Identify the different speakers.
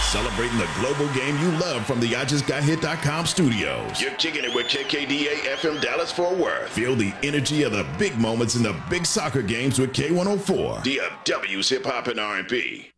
Speaker 1: Celebrating the global game you love from the IJustGotHit.com studios.
Speaker 2: You're kicking it with KKDA FM Dallas Fort Worth.
Speaker 1: Feel the energy of the big moments in the big soccer games with K104.
Speaker 2: DFW's Hip Hop and R&B.